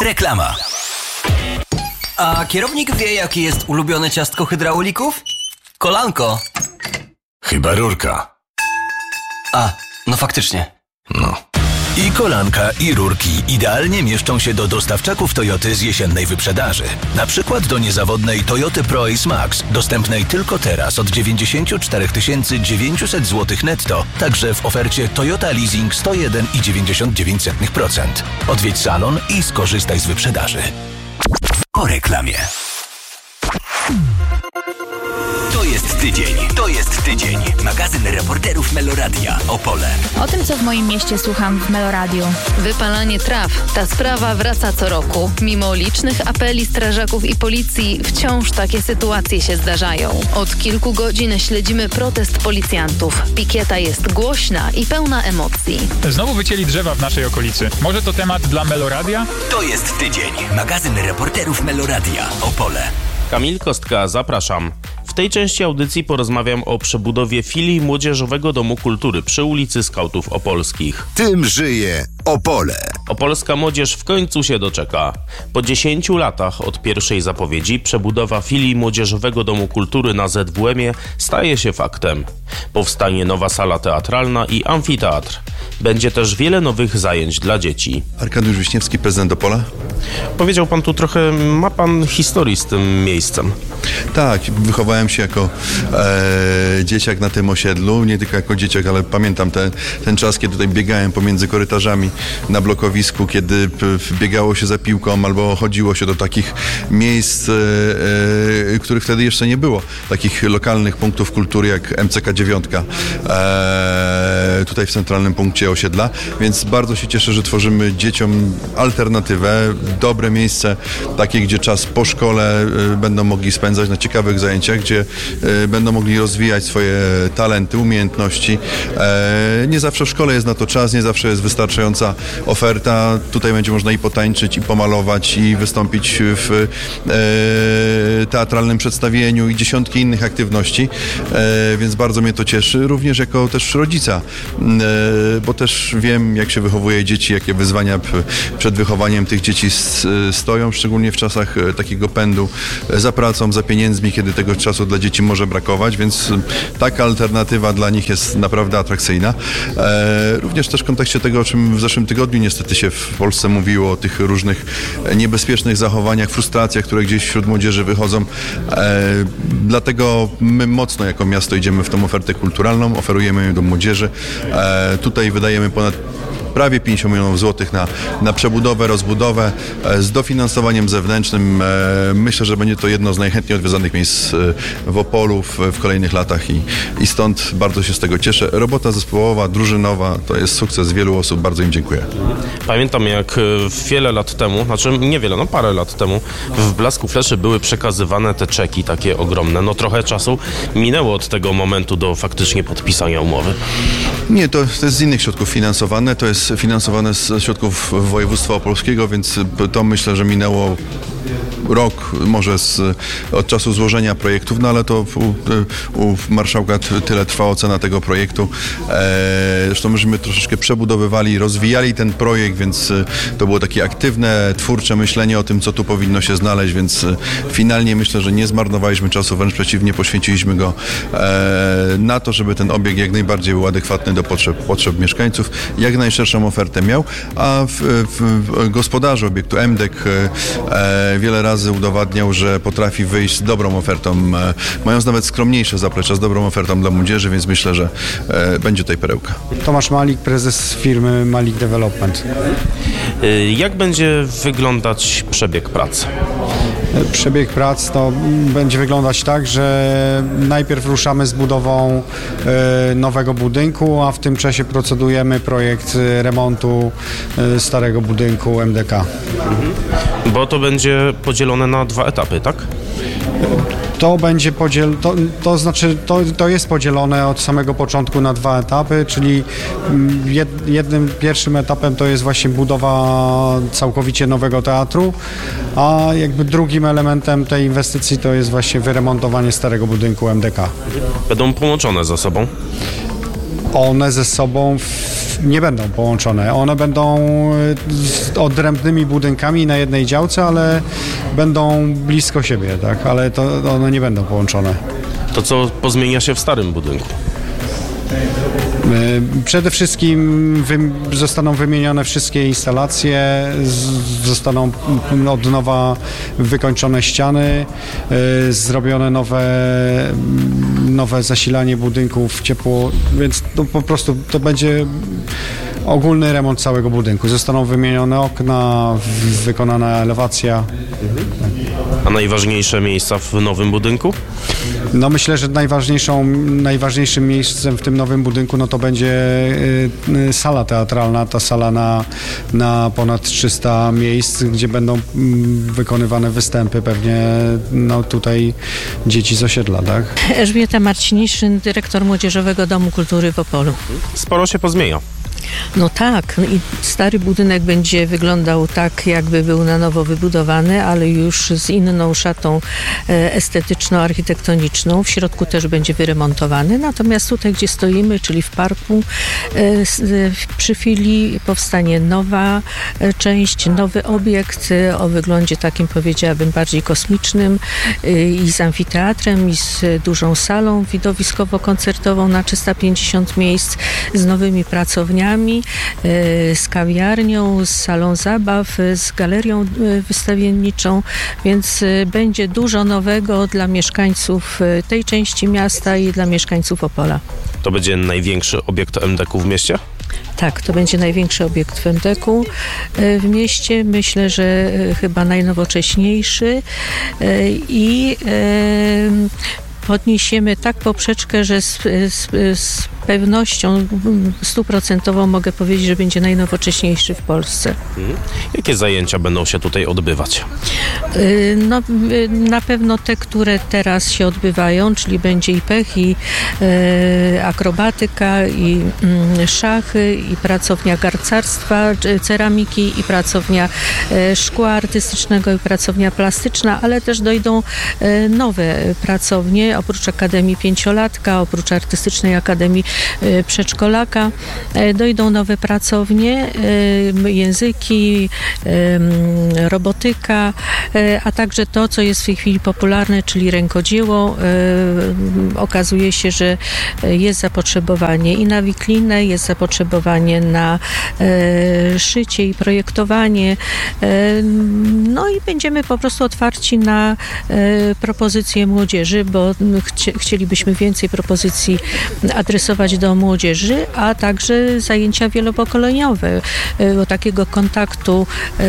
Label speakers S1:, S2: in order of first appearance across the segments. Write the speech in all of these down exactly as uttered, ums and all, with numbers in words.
S1: Reklama. A kierownik wie, jakie jest ulubione ciastko hydraulików? Kolanko.
S2: Chyba rurka.
S1: A, no faktycznie.
S2: No. I kolanka, i rurki idealnie mieszczą się do dostawczaków Toyoty z jesiennej wyprzedaży. Na przykład do niezawodnej Toyoty ProAce Max, dostępnej tylko teraz od dziewięćdziesiąt cztery tysiące dziewięćset złotych netto, także w ofercie Toyota Leasing sto jeden i dziewięćdziesiąt dziewięć procent. Odwiedź salon i skorzystaj z wyprzedaży.
S1: Po reklamie. To jest tydzień, to jest tydzień. Magazyn reporterów Meloradia, Opole.
S3: O tym, co w moim mieście słucham w Meloradiu.
S4: Wypalanie traw. Ta sprawa wraca co roku. Mimo licznych apeli strażaków i policji, wciąż takie sytuacje się zdarzają. Od kilku godzin śledzimy protest policjantów. Pikieta jest głośna i pełna emocji.
S5: Znowu wycięli drzewa w naszej okolicy. Może to temat dla Meloradia?
S1: To jest tydzień. Magazyn reporterów Meloradia, Opole.
S6: Kamil Kostka, zapraszam. W tej części audycji porozmawiam o przebudowie filii Młodzieżowego Domu Kultury przy ulicy Skautów Opolskich.
S7: Tym żyje Opole.
S6: Opolska młodzież w końcu się doczeka. Po dziesięciu latach od pierwszej zapowiedzi przebudowa filii Młodzieżowego Domu Kultury na zet wu emie staje się faktem. Powstanie nowa sala teatralna i amfiteatr. Będzie też wiele nowych zajęć dla dzieci.
S8: Arkadiusz Wiśniewski, prezydent Opola.
S6: Powiedział pan tu trochę, ma pan historii z tym miejscem.
S8: Tak, wychowałem się jako e, dzieciak na tym osiedlu, nie tylko jako dzieciak, ale pamiętam ten, ten czas, kiedy tutaj biegałem pomiędzy korytarzami na blokowisku, kiedy p, biegało się za piłką albo chodziło się do takich miejsc, e, e, których wtedy jeszcze nie było. Takich lokalnych punktów kultury jak em ce ka dziewięć e, tutaj w centralnym punkcie osiedla, więc bardzo się cieszę, że tworzymy dzieciom alternatywę, dobre miejsce, takie, gdzie czas po szkole e, będą mogli spędzać na ciekawych zajęciach, gdzie e, będą mogli rozwijać swoje talenty, umiejętności. E, nie zawsze w szkole jest na to czas, nie zawsze jest wystarczająca oferta. Tutaj będzie można i potańczyć, i pomalować, i wystąpić w e, teatralnym przedstawieniu i dziesiątki innych aktywności, e, więc bardzo mnie to cieszy. Również jako też rodzica, e, bo też wiem, jak się wychowuje dzieci, jakie wyzwania p- przed wychowaniem tych dzieci s- stoją, szczególnie w czasach e, takiego pędu za pracą, za pieniędzmi, kiedy tego czasu dla dzieci może brakować, więc taka alternatywa dla nich jest naprawdę atrakcyjna. E, również też w kontekście tego, o czym w zeszłym tygodniu niestety się w Polsce mówiło, o tych różnych niebezpiecznych zachowaniach, frustracjach, które gdzieś wśród młodzieży wychodzą. E, dlatego my mocno jako miasto idziemy w tą ofertę kulturalną, oferujemy ją do młodzieży. E, tutaj wydajemy ponad prawie pięćdziesiąt milionów złotych na, na przebudowę, rozbudowę e, z dofinansowaniem zewnętrznym. E, myślę, że będzie to jedno z najchętniej odwiedzanych miejsc e, w Opolu w, w kolejnych latach i, i stąd bardzo się z tego cieszę. Robota zespołowa, drużynowa to jest sukces wielu osób. Bardzo im dziękuję.
S6: Pamiętam, jak wiele lat temu, znaczy niewiele, no parę lat temu w Blasku Fleszy były przekazywane te czeki takie ogromne. No trochę czasu minęło od tego momentu do faktycznie podpisania umowy.
S8: Nie, to, to jest z innych środków finansowane. To jest finansowane z środków województwa opolskiego, więc to myślę, że minęło rok może z, od czasu złożenia projektów, no ale to u, u marszałka tyle trwa ocena tego projektu. E, zresztą myśmy troszeczkę przebudowywali, rozwijali ten projekt, więc to było takie aktywne, twórcze myślenie o tym, co tu powinno się znaleźć, więc finalnie myślę, że nie zmarnowaliśmy czasu, wręcz przeciwnie, poświęciliśmy go e, na to, żeby ten obiekt jak najbardziej był adekwatny do potrzeb, potrzeb mieszkańców, jak najszerszą ofertę miał, a w, w, w gospodarze obiektu em dek e, wiele razy udowadniał, że potrafi wyjść z dobrą ofertą, e, mając nawet skromniejsze zaplecza, z dobrą ofertą dla młodzieży, więc myślę, że e, będzie tutaj perełka.
S9: Tomasz Malik, prezes firmy Malik Development.
S6: Jak będzie wyglądać przebieg pracy?
S9: Przebieg prac to będzie wyglądać tak, że najpierw ruszamy z budową e, nowego budynku, a w tym czasie procedujemy projekt remontu e, starego budynku em de ka.
S6: Bo to będzie podzielone na dwa etapy, tak?
S9: To będzie podziel, to, to znaczy to, to jest podzielone od samego początku na dwa etapy, czyli jed, jednym pierwszym etapem to jest właśnie budowa całkowicie nowego teatru, a jakby drugim elementem tej inwestycji to jest właśnie wyremontowanie starego budynku em de ka.
S6: Będą połączone ze sobą?
S9: one ze sobą w, nie będą połączone. One będą z odrębnymi budynkami na jednej działce, ale będą blisko siebie, tak? Ale to one nie będą połączone.
S6: To co pozmienia się w starym budynku?
S9: Przede wszystkim wy, zostaną wymienione wszystkie instalacje, z, zostaną od nowa wykończone ściany, y, zrobione nowe, nowe zasilanie budynków, ciepło, więc to po prostu to będzie ogólny remont całego budynku. Zostaną wymienione okna, w, wykonana elewacja.
S6: A najważniejsze miejsca w nowym budynku?
S9: No myślę, że najważniejszą, najważniejszym miejscem w tym nowym budynku no to będzie y, sala teatralna, ta sala na, na ponad trzysta miejsc, gdzie będą mm, wykonywane występy pewnie no tutaj dzieci z osiedla, tak?
S10: Elżbieta Marciniszyn, dyrektor Młodzieżowego Domu Kultury w Opolu.
S6: Sporo się pozmienia.
S10: No tak, i stary budynek będzie wyglądał tak, jakby był na nowo wybudowany, ale już z inną szatą estetyczno-architektoniczną. W środku też będzie wyremontowany, natomiast tutaj, gdzie stoimy, czyli w parku, przy filii powstanie nowa część, nowy obiekt o wyglądzie takim, powiedziałabym, bardziej kosmicznym i z amfiteatrem, i z dużą salą widowiskowo-koncertową na trzysta pięćdziesiąt miejsc, z nowymi pracowniami, z kawiarnią, z salą zabaw, z galerią wystawienniczą, więc będzie dużo nowego dla mieszkańców tej części miasta i dla mieszkańców Opola.
S6: To będzie największy obiekt em de ku w mieście?
S10: Tak, to będzie największy obiekt w em de ku w mieście. Myślę, że chyba najnowocześniejszy i podniesiemy tak poprzeczkę, że z, z, z pewnością stuprocentową mogę powiedzieć, że będzie najnowocześniejszy w Polsce.
S6: Mhm. Jakie zajęcia będą się tutaj odbywać?
S10: No, na pewno te, które teraz się odbywają, czyli będzie i pech, i e, akrobatyka, i mm, szachy, i pracownia garcarstwa, ceramiki, i pracownia e, szkła artystycznego, i pracownia plastyczna, ale też dojdą e, nowe pracownie, oprócz Akademii Pięciolatka, oprócz Artystycznej Akademii e, Przedszkolaka, e, dojdą nowe pracownie, e, języki, e, robotyka, e, a także to, co jest w tej chwili popularne, czyli rękodzieło. E, okazuje się, że jest zapotrzebowanie i na wiklinę, jest zapotrzebowanie na e, szycie i projektowanie. E, no i będziemy po prostu otwarci na e, propozycje młodzieży, bo chci, chcielibyśmy więcej propozycji adresować do młodzieży, a także zajęcia wielopokoleniowe, e, bo takiego kontaktu e,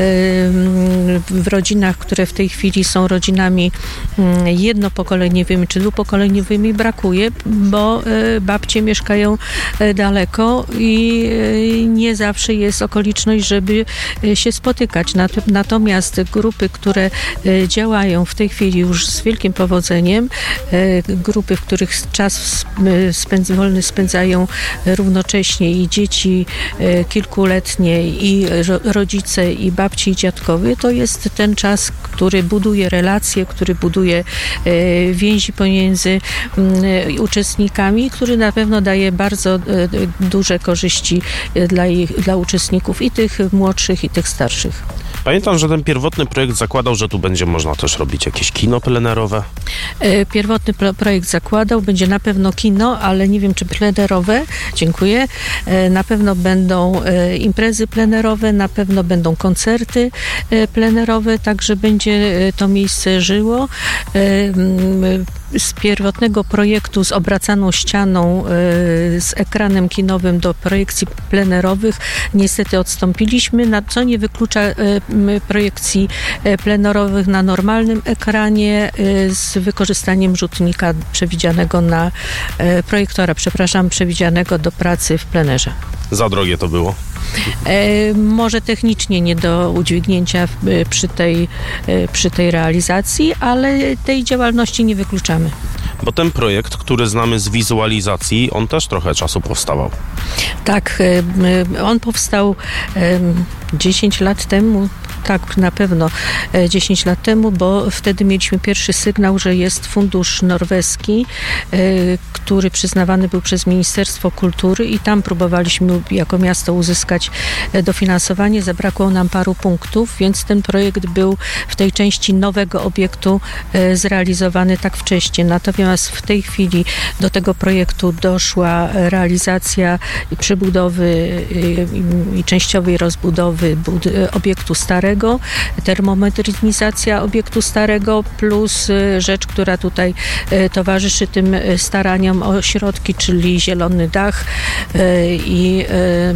S10: w rodzinach, które w tej chwili są rodzinami jednopokoleniowymi czy dwupokoleniowymi, brakuje, bo babcie mieszkają daleko i nie zawsze jest okoliczność, żeby się spotykać. Natomiast grupy, które działają w tej chwili już z wielkim powodzeniem, grupy, w których czas spędz, wolny spędzają równocześnie i dzieci kilkuletnie, i rodzice, i babci, i dziadkowie, to jest ten czas, który buduje relacje, który buduje więzi pomiędzy uczestnikami, który na pewno daje bardzo duże korzyści dla, ich, dla uczestników, i tych młodszych, i tych starszych.
S6: Pamiętam, że ten pierwotny projekt zakładał, że tu będzie można też robić jakieś kino plenerowe.
S10: Pierwotny projekt zakładał, będzie na pewno kino, ale nie wiem, czy plenerowe. Dziękuję. Na pewno będą imprezy plenerowe, na pewno będą koncerty plenerowe, także będzie to miejsce żyło. Z pierwotnego projektu z obracaną ścianą, z ekranem kinowym do projekcji plenerowych niestety odstąpiliśmy, na co nie wyklucza projekcji plenerowych na normalnym ekranie z wykorzystaniem rzutnika przewidzianego na projektora, przepraszam, przewidzianego do pracy w plenerze.
S6: Za drogie to było?
S10: E, może technicznie nie do udźwignięcia przy tej, przy tej realizacji, ale tej działalności nie wykluczamy.
S6: Bo ten projekt, który znamy z wizualizacji, on też trochę czasu powstawał.
S10: Tak, on powstał dziesięć lat temu, tak, na pewno dziesięć lat temu, bo wtedy mieliśmy pierwszy sygnał, że jest fundusz norweski, który przyznawany był przez Ministerstwo Kultury i tam próbowaliśmy jako miasto uzyskać dofinansowanie. Zabrakło nam paru punktów, więc ten projekt był w tej części nowego obiektu zrealizowany tak wcześnie. Natomiast w tej chwili do tego projektu doszła realizacja przebudowy i częściowej rozbudowy obiektu starego, termomodernizacja obiektu starego plus rzecz, która tutaj towarzyszy tym staraniom o środki, czyli zielony dach i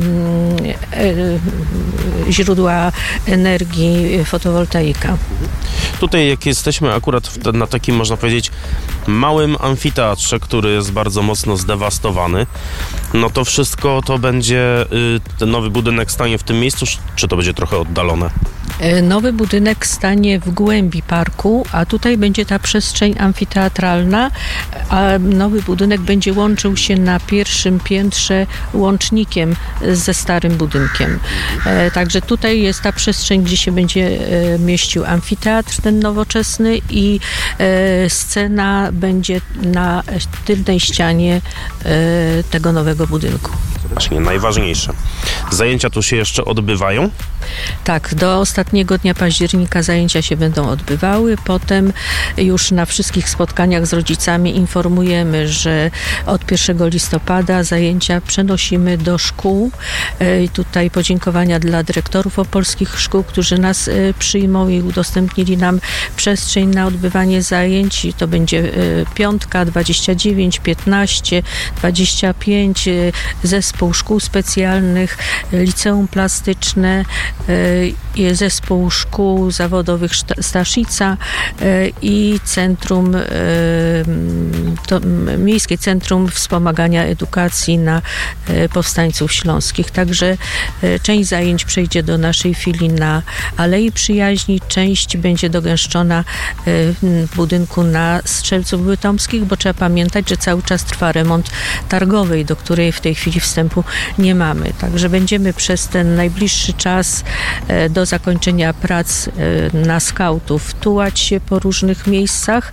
S10: źródła energii fotowoltaika.
S6: Tutaj jak jesteśmy akurat w, na takim, można powiedzieć, małym amfiteatrze, który jest bardzo mocno zdewastowany, no to wszystko to będzie, y, ten nowy budynek stanie w tym miejscu, czy to będzie trochę oddalone?
S10: Nowy budynek stanie w głębi parku, a tutaj będzie ta przestrzeń amfiteatralna, a nowy budynek będzie łączył się na pierwszym piętrze łącznikiem ze starym budynkiem. Także tutaj jest ta przestrzeń, gdzie się będzie mieścił amfiteatr, ten nowoczesny, i scena będzie na tylnej ścianie tego nowego budynku.
S6: Właśnie najważniejsze. Zajęcia tu się jeszcze odbywają?
S10: Tak, do ostatniego dnia października zajęcia się będą odbywały. Potem już na wszystkich spotkaniach z rodzicami informujemy, że od pierwszego listopada zajęcia przenosimy do szkół. I tutaj podziękowania dla dyrektorów opolskich szkół, którzy nas przyjmą i udostępnili nam przestrzeń na odbywanie zajęć. I to będzie piątka, dwadzieścia dziewięć, piętnaście, dwadzieścia pięć, zespół szkół specjalnych, liceum plastyczne, zespół szkół zawodowych Staszica i centrum, to Miejskie Centrum Wspomagania Edukacji na Powstańców Śląskich. Także część zajęć przejdzie do naszej filii na Alei Przyjaźni, część będzie dogęszczona w budynku na Strzelców Bytomskich, bo trzeba pamiętać, że cały czas trwa remont targowej, do której w tej chwili wstępu nie mamy. Także będziemy przez ten najbliższy czas do zakończenia prac na skautów tułać się po różnych miejscach.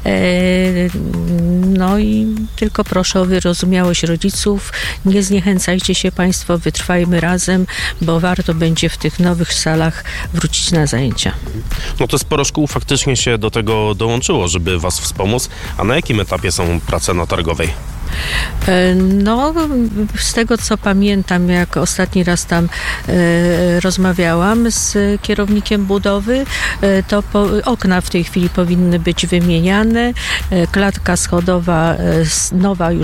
S10: No i tylko proszę o wyrozumiałość rodziców. Nie zniechęcajcie się Państwo, wytrwajmy razem, bo warto będzie w tych nowych salach wrócić na zajęcia.
S6: No to sporo szkół faktycznie się do tego dołączyło, żeby Was wspomóc. A na jakim etapie są prace na targowej?
S10: No, z tego co pamiętam, jak ostatni raz tam e, rozmawiałam z kierownikiem budowy, e, to po, okna w tej chwili powinny być wymieniane, e, klatka schodowa e, nowa już